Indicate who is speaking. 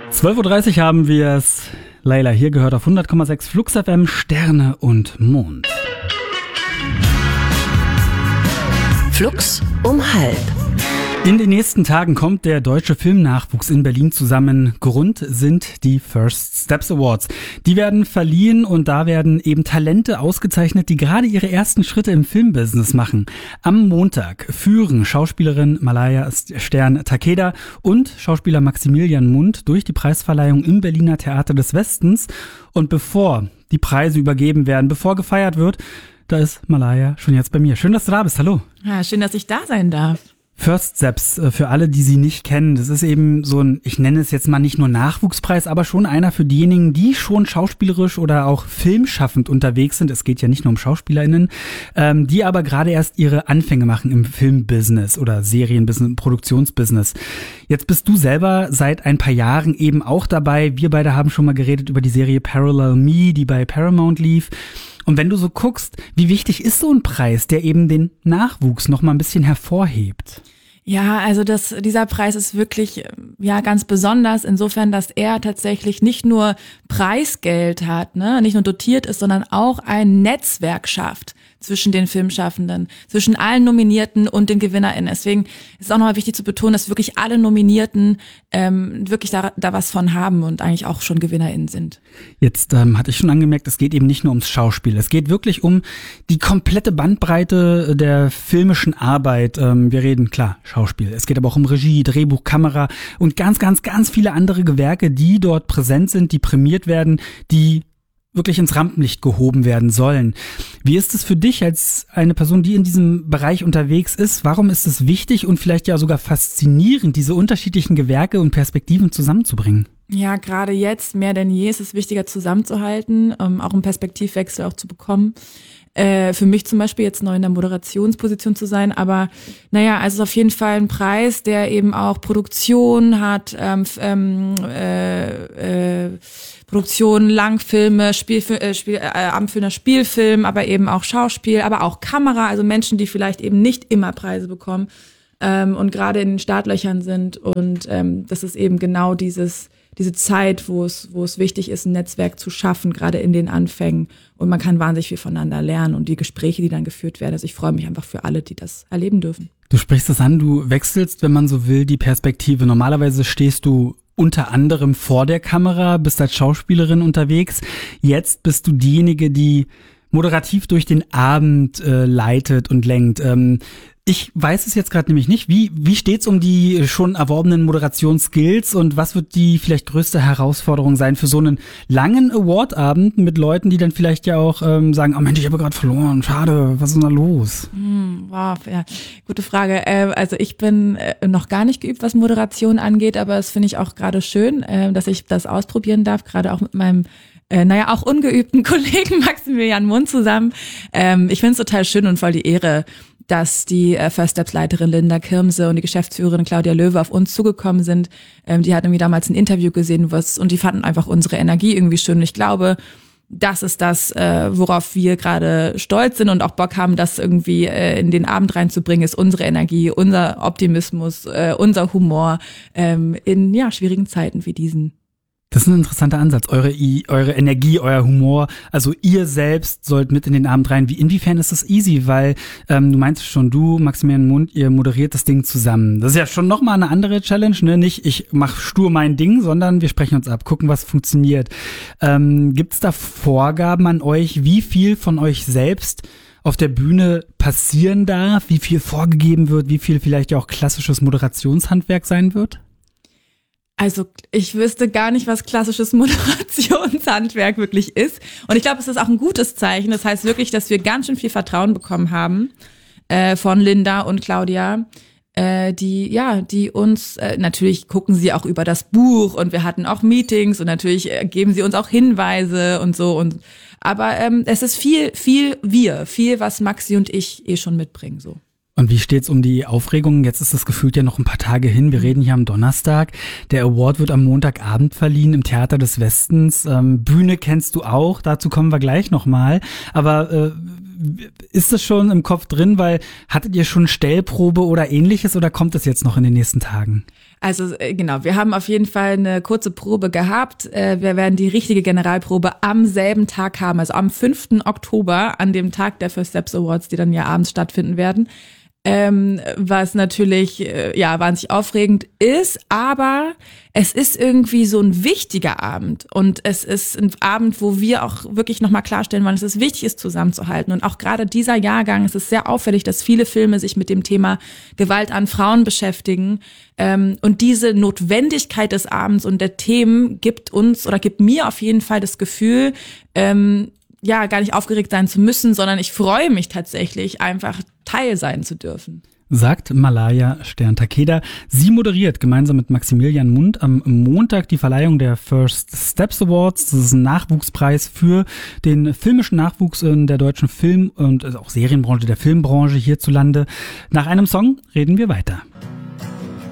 Speaker 1: 12:30 Uhr haben wir es. Leila hier gehört auf 100,6 Flux FM, Sterne und Mond.
Speaker 2: Flux um halb.
Speaker 1: In den nächsten Tagen kommt der deutsche Filmnachwuchs in Berlin zusammen. Grund sind die First Steps Awards. Die werden verliehen und da werden eben Talente ausgezeichnet, die gerade ihre ersten Schritte im Filmbusiness machen. Am Montag führen Schauspielerin Malaya Stern Takeda und Schauspieler Maximilian Mundt durch die Preisverleihung im Berliner Theater des Westens. Und bevor die Preise übergeben werden, bevor gefeiert wird, da ist Malaya schon jetzt bei mir. Schön, dass du da bist. Hallo.
Speaker 3: Ja, schön, dass ich da sein darf.
Speaker 1: First Steps, für alle, die sie nicht kennen, das ist eben so ein, ich nenne es jetzt mal nicht nur Nachwuchspreis, aber schon einer für diejenigen, die schon schauspielerisch oder auch filmschaffend unterwegs sind. Es geht ja nicht nur um SchauspielerInnen, die aber gerade erst ihre Anfänge machen im Filmbusiness oder Serienbusiness, Produktionsbusiness. Jetzt bist du selber seit ein paar Jahren eben auch dabei. Wir beide haben schon mal geredet über die Serie Parallel Me, die bei Paramount lief. Und wenn du so guckst, wie wichtig ist so ein Preis, der eben den Nachwuchs noch mal ein bisschen hervorhebt?
Speaker 3: Ja, also dieser Preis ist wirklich ganz besonders insofern, dass er tatsächlich nicht nur Preisgeld hat, nicht nur dotiert ist, sondern auch ein Netzwerk schafft zwischen den Filmschaffenden, zwischen allen Nominierten und den GewinnerInnen. Deswegen ist es auch nochmal wichtig zu betonen, dass wirklich alle Nominierten wirklich da was von haben und eigentlich auch schon GewinnerInnen sind.
Speaker 1: Jetzt hatte ich schon angemerkt, es geht eben nicht nur ums Schauspiel. Es geht wirklich um die komplette Bandbreite der filmischen Arbeit. Wir reden, klar, Schauspiel. Es geht aber auch um Regie, Drehbuch, Kamera und ganz, ganz, ganz viele andere Gewerke, die dort präsent sind, die prämiert werden, die wirklich ins Rampenlicht gehoben werden sollen. Wie ist es für dich als eine Person, die in diesem Bereich unterwegs ist? Warum ist es wichtig und vielleicht ja sogar faszinierend, diese unterschiedlichen Gewerke und Perspektiven zusammenzubringen?
Speaker 3: Ja, gerade jetzt mehr denn je ist es wichtiger zusammenzuhalten, auch einen Perspektivwechsel auch zu bekommen. Für mich zum Beispiel jetzt neu in der Moderationsposition zu sein, aber also es ist auf jeden Fall ein Preis, der eben auch Produktion hat, Produktion, Langfilme, abendfüllender Spielfilm, aber eben auch Schauspiel, aber auch Kamera, also Menschen, die vielleicht eben nicht immer Preise bekommen und gerade in den Startlöchern sind und das ist eben genau diese Zeit, wo es wichtig ist, ein Netzwerk zu schaffen, gerade in den Anfängen. Und man kann wahnsinnig viel voneinander lernen und die Gespräche, die dann geführt werden. Also ich freue mich einfach für alle, die das erleben dürfen.
Speaker 1: Du sprichst es an, du wechselst, wenn man so will, die Perspektive. Normalerweise stehst du unter anderem vor der Kamera, bist als Schauspielerin unterwegs. Jetzt bist du diejenige, die moderativ durch den Abend leitet und lenkt. Ich weiß es jetzt gerade nämlich nicht. Wie steht's um die schon erworbenen Moderationsskills und was wird die vielleicht größte Herausforderung sein für so einen langen Award-Abend mit Leuten, die dann vielleicht ja auch sagen, oh Mensch, ich habe gerade verloren, schade, was ist denn da los?
Speaker 3: Wow, ja, gute Frage. Also ich bin noch gar nicht geübt, was Moderation angeht, aber das finde ich auch gerade schön, dass ich das ausprobieren darf, gerade auch mit meinem auch ungeübten Kollegen Maximilian Mundt zusammen. Ich finde es total schön und voll die Ehre, dass die First Steps Leiterin Linda Kirmse und die Geschäftsführerin Claudia Löwe auf uns zugekommen sind. Die hatten irgendwie damals ein Interview gesehen und die fanden einfach unsere Energie irgendwie schön. Und ich glaube, das ist das, worauf wir gerade stolz sind und auch Bock haben, das irgendwie in den Abend reinzubringen, ist unsere Energie, unser Optimismus, unser Humor in schwierigen Zeiten wie diesen.
Speaker 1: Das ist ein interessanter Ansatz. Eure Energie, euer Humor, also ihr selbst sollt mit in den Abend rein. Inwiefern ist das easy? Weil du meinst schon, du, Maximilian Mundt, ihr moderiert das Ding zusammen. Das ist ja schon nochmal eine andere Challenge, ne? Nicht, ich mach stur mein Ding, sondern wir sprechen uns ab, gucken, was funktioniert. Gibt's da Vorgaben an euch, wie viel von euch selbst auf der Bühne passieren darf, wie viel vorgegeben wird, wie viel vielleicht auch klassisches Moderationshandwerk sein wird?
Speaker 3: Also ich wüsste gar nicht, was klassisches Moderationshandwerk wirklich ist. Und ich glaube, es ist auch ein gutes Zeichen. Das heißt wirklich, dass wir ganz schön viel Vertrauen bekommen haben von Linda und Claudia, die uns, natürlich gucken sie auch über das Buch und wir hatten auch Meetings und natürlich geben sie uns auch Hinweise und so. Aber es ist viel, was Maxi und ich schon mitbringen, so.
Speaker 1: Und wie steht's um die Aufregung? Jetzt ist das gefühlt ja noch ein paar Tage hin. Wir reden hier am Donnerstag. Der Award wird am Montagabend verliehen im Theater des Westens. Bühne kennst du auch, dazu kommen wir gleich nochmal. Aber ist das schon im Kopf drin, weil hattet ihr schon Stellprobe oder ähnliches oder kommt es jetzt noch in den nächsten Tagen?
Speaker 3: Also genau, wir haben auf jeden Fall eine kurze Probe gehabt. Wir werden die richtige Generalprobe am selben Tag haben, also am 5. Oktober, an dem Tag der First Steps Awards, die dann ja abends stattfinden werden. Was natürlich wahnsinnig aufregend ist, aber es ist irgendwie so ein wichtiger Abend und es ist ein Abend, wo wir auch wirklich nochmal klarstellen wollen, dass es wichtig ist, zusammenzuhalten. Und auch gerade dieser Jahrgang, es ist sehr auffällig, dass viele Filme sich mit dem Thema Gewalt an Frauen beschäftigen, und diese Notwendigkeit des Abends und der Themen gibt mir auf jeden Fall das Gefühl, gar nicht aufgeregt sein zu müssen, sondern ich freue mich tatsächlich, einfach Teil sein zu dürfen.
Speaker 1: Sagt Malaya Stern-Takeda. Sie moderiert gemeinsam mit Maximilian Mund am Montag die Verleihung der First Steps Awards. Das ist ein Nachwuchspreis für den filmischen Nachwuchs in der deutschen Film- und auch Serienbranche, der Filmbranche hierzulande. Nach einem Song reden wir weiter.